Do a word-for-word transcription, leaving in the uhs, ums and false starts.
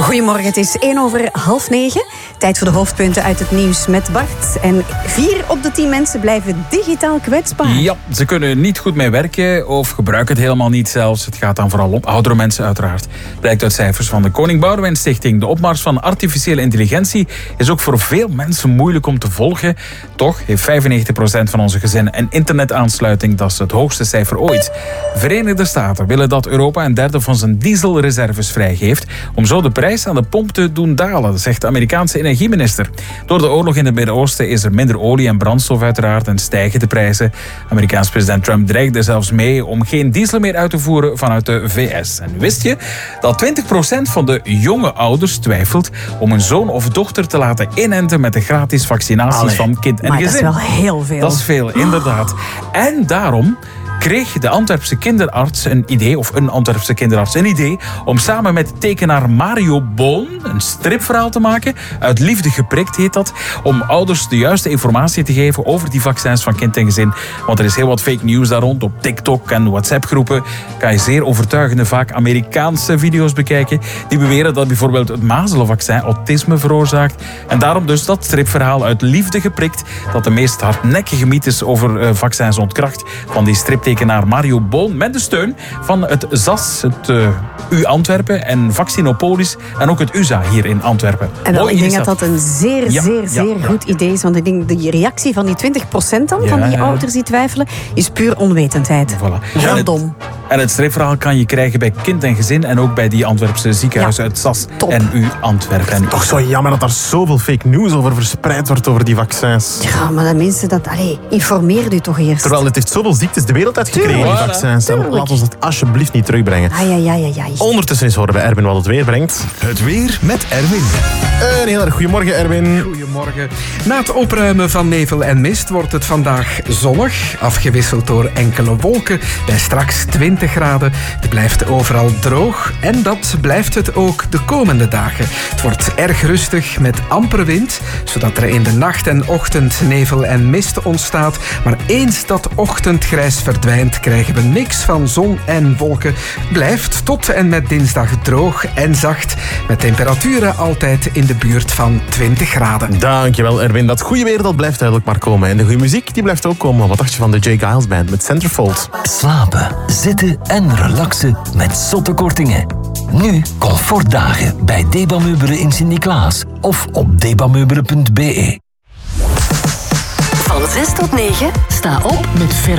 Goedemorgen, het is één over half negen. Tijd voor de hoofdpunten uit het nieuws met Bart. En vier op de tien mensen blijven digitaal kwetsbaar. Ja, ze kunnen niet goed mee werken of gebruiken het helemaal niet zelfs. Het gaat dan vooral om oudere mensen uiteraard. Blijkt uit cijfers van de Koning Boudewijn Stichting. De opmars van artificiële intelligentie is ook voor veel mensen moeilijk om te volgen. Toch heeft vijfennegentig procent van onze gezinnen een internetaansluiting. Dat is het hoogste cijfer ooit. Verenigde Staten willen dat Europa een derde van zijn dieselreserves vrijgeeft om zo de prijs aan de pomp te doen dalen, zegt de Amerikaanse energieminister. Door de oorlog in het Midden-Oosten is er minder olie en brandstof uiteraard en stijgen de prijzen. Amerikaans president Trump dreigde zelfs mee om geen diesel meer uit te voeren vanuit de V S. En wist je dat twintig procent van de jonge ouders twijfelt om een zoon of dochter te laten inenten met de gratis vaccinaties Allee. van kind en maar gezin? Dat is wel heel veel. Dat is veel, inderdaad. En daarom kreeg de Antwerpse kinderarts een idee, of een Antwerpse kinderarts een idee, om samen met tekenaar Mario Boon een stripverhaal te maken. Uit liefde geprikt heet dat. Om ouders de juiste informatie te geven over die vaccins van kind en gezin. Want er is heel wat fake news daar rond. Op TikTok en WhatsApp-groepen kan je zeer overtuigende, vaak Amerikaanse video's bekijken. Die beweren dat bijvoorbeeld het mazelenvaccin autisme veroorzaakt. En daarom dus dat stripverhaal uit liefde geprikt, dat de meest hardnekkige mythes over uh, vaccins ontkracht. Van die striptekenaar tekenaar Mario Boon met de steun van het Z A S, het uh, U Antwerpen en Vaccinopolis en ook het U S A hier in Antwerpen. En wel, ik denk dat dat een zeer, ja, zeer, ja, zeer ja. goed idee is. Want ik denk de reactie van die twintig procent dan, Ja, van die ja. ouders die twijfelen, is puur onwetendheid. Voilà. Heel En het, dom. en het stripverhaal kan je krijgen bij kind en gezin en ook bij die Antwerpse ziekenhuizen, Ja, het Z A S top. en U Antwerpen. Toch zo jammer dat daar zoveel fake news over verspreid wordt over die vaccins. Ja, maar de mensen dat... Allee, informeer u toch eerst. Terwijl het heeft zoveel ziektes de wereld uitgekregen, die Tuurlijk. vaccins. En Tuurlijk. laat ons dat alsjeblieft niet terugbrengen. Ai, ai, ai, ai, ai. Ondertussen is horen bij Erwin wat het weer brengt. Het weer met Erwin. Een heel erg goedemorgen, Erwin. Goedemorgen. Na het opruimen van nevel en mist wordt het vandaag zonnig, afgewisseld door enkele wolken bij straks twintig graden. Het blijft overal droog en dat blijft het ook de komende dagen. Het wordt erg rustig met amper wind, zodat er in de nacht en ochtend nevel en mist ontstaat. Maar eens dat ochtendgrijs verdwijnt, krijgen we niks van zon en wolken. Het blijft tot en met dinsdag droog en zacht, met temperaturen altijd in de buurt van twintig graden. Dankjewel, Erwin. Dat goede weer dat blijft duidelijk maar komen. En de goede muziek die blijft ook komen. Wat dacht je van de Jay Giles Band met Centerfold? Slapen, zitten en relaxen met zotte kortingen. Nu comfortdagen bij Debameubelen in Sint-Niklaas of op debameubelen punt be. Van zes tot negen, sta op met Ferro